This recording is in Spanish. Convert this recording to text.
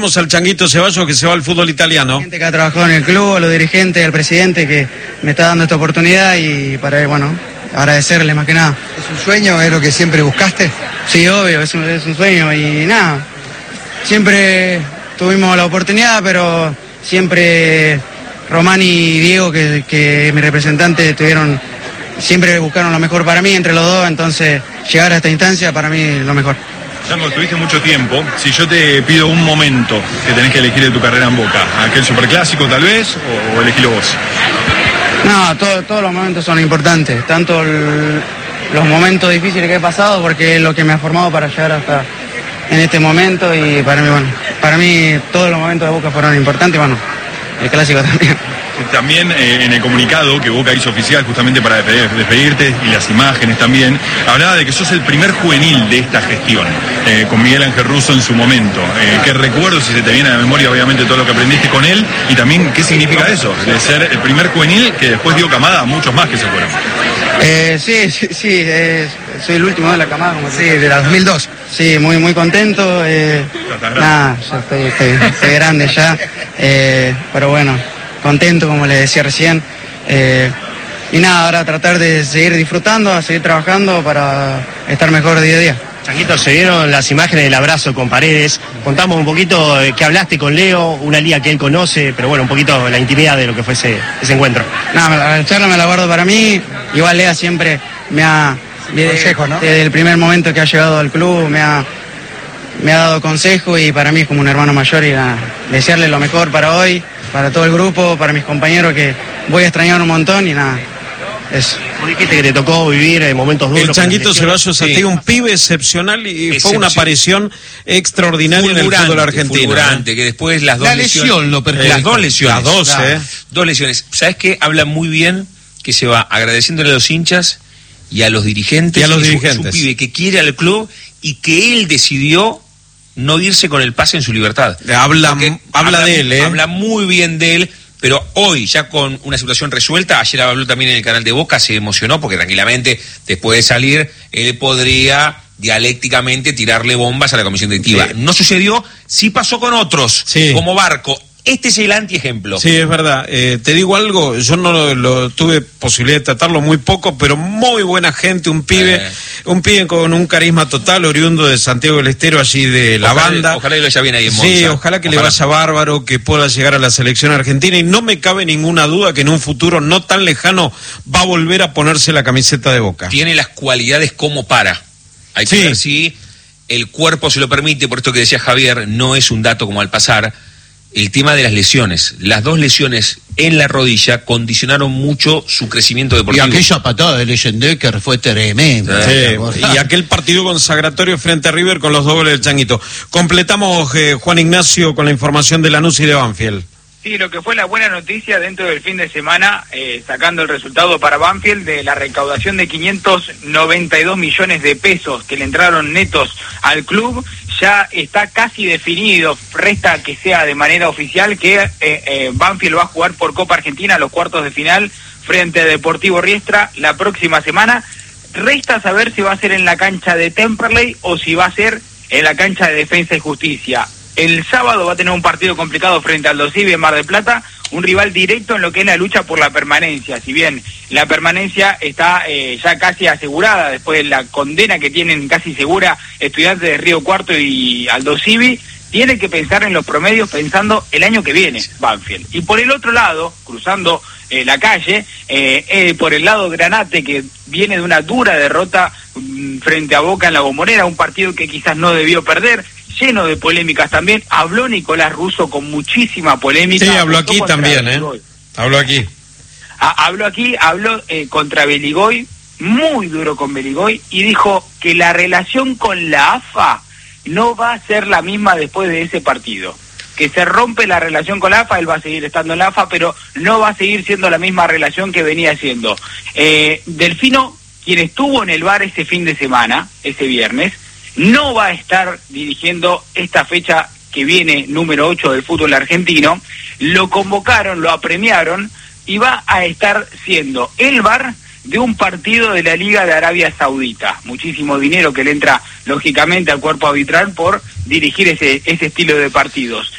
Vamos al Changuito Ceballos, que se va al fútbol italiano. Gente que ha trabajado en el club, a los dirigentes, al presidente que me está dando esta oportunidad y para, bueno, agradecerle más que nada. ¿Es un sueño? ¿Es lo que siempre buscaste? Sí, obvio, es un sueño y nada, siempre tuvimos la oportunidad, pero siempre Román y Diego, que mi representante, siempre buscaron lo mejor para mí entre los dos, entonces llegar a esta instancia para mí es lo mejor. Chango, tuviste mucho tiempo. Si yo te pido un momento que tenés que elegir de tu carrera en Boca, ¿aquel superclásico tal vez o elegilo vos? No, todos los momentos son importantes, tanto los momentos difíciles que he pasado, porque es lo que me ha formado para llegar hasta en este momento, y para mí todos los momentos de Boca fueron importantes, bueno, el clásico también. También en el comunicado que Boca hizo oficial justamente para despedirte, y las imágenes también, hablaba de que sos el primer juvenil de esta gestión, con Miguel Ángel Russo en su momento. ¿Qué recuerdos, si se te viene a la memoria, obviamente, todo lo que aprendiste con él? Y también, ¿qué significa eso? De ser el primer juvenil que después dio camada a muchos más que se fueron. Sí, soy el último de la camada. Sí, de la 2002. Sí, muy contento. Ya estoy grande ya, pero bueno, contento, como les decía recién. Y nada, ahora tratar de seguir disfrutando, a seguir trabajando para estar mejor día a día. Changuito, se vieron las imágenes del abrazo con Paredes. Contamos un poquito que hablaste con Leo, una liga que él conoce, pero bueno, un poquito la intimidad de lo que fue ese encuentro. Nada, la charla me la guardo para mí. Igual Lea siempre me ha, consejo, ¿no? Desde el primer momento que ha llegado al club, me ha dado consejo, y para mí es como un hermano mayor, y desearle lo mejor para hoy, para todo el grupo, para mis compañeros, que voy a extrañar un montón, y nada, eso. Vos dijiste que te tocó vivir momentos duros. El Changuito Ceballos, sí, un pibe excepcional, y fue una aparición extraordinaria en el fútbol argentino. Fulgurante, que después las dos Las dos lesiones. ¿Sabes qué? Habla muy bien que se va agradeciéndole a los hinchas y a los dirigentes. Su pibe que quiere al club y que él decidió no irse con el pase en su libertad. Habla de él, Habla muy bien de él, pero hoy, ya con una situación resuelta, ayer habló también en el canal de Boca, se emocionó porque tranquilamente, después de salir, él podría dialécticamente tirarle bombas a la comisión directiva. Sí. No sucedió, sí pasó con otros, como Barco. Este es el antiejemplo. Sí, es verdad. Te digo algo, yo no lo tuve posibilidad de tratarlo muy poco, pero muy buena gente, un pibe con un carisma total, oriundo de Santiago del Estero, allí de la banda. Ojalá que le vaya bien ahí en Monza. Sí, ojalá que le vaya bárbaro, que pueda llegar a la selección argentina, y no me cabe ninguna duda que en un futuro no tan lejano va a volver a ponerse la camiseta de Boca. Tiene las cualidades como para. Hay que ver si el cuerpo se lo permite, por esto que decía Javier, no es un dato como al pasar. El tema de las lesiones. Las dos lesiones en la rodilla condicionaron mucho su crecimiento deportivo. Y aquella patada de Leyendecker fue tremenda. Y aquel partido consagratorio frente a River con los dos goles del Changuito. Completamos, Juan Ignacio, con la información de Lanús y de Banfield. Sí, lo que fue la buena noticia dentro del fin de semana, sacando el resultado para Banfield de la recaudación de 592 millones de pesos que le entraron netos al club, ya está casi definido. Resta que sea de manera oficial que Banfield va a jugar por Copa Argentina los cuartos de final frente a Deportivo Riestra la próxima semana. Resta saber si va a ser en la cancha de Temperley o si va a ser en la cancha de Defensa y Justicia. El sábado va a tener un partido complicado frente al Aldosivi en Mar del Plata, un rival directo en lo que es la lucha por la permanencia. Si bien la permanencia está ya casi asegurada después de la condena que tienen casi segura Estudiantes de Río Cuarto y Aldosivi, tiene que pensar en los promedios pensando el año que viene, Banfield. Y por el otro lado, cruzando la calle, por el lado Granate, que viene de una dura derrota frente a Boca en la Bombonera, un partido que quizás no debió perder, lleno de polémicas también. Habló Nicolás Russo con muchísima polémica. Sí, habló aquí también, Habló aquí. Habló contra Beligoy, muy duro con Beligoy, y dijo que la relación con la AFA no va a ser la misma después de ese partido. Que se rompe la relación con la AFA, él va a seguir estando en la AFA, pero no va a seguir siendo la misma relación que venía siendo. Delfino, quien estuvo en el VAR ese fin de semana, ese viernes, no va a estar dirigiendo esta fecha que viene, número 8 del fútbol argentino. Lo convocaron, lo apremiaron, y va a estar siendo el VAR de un partido de la Liga de Arabia Saudita. Muchísimo dinero que le entra, lógicamente, al cuerpo arbitral por dirigir ese estilo de partidos.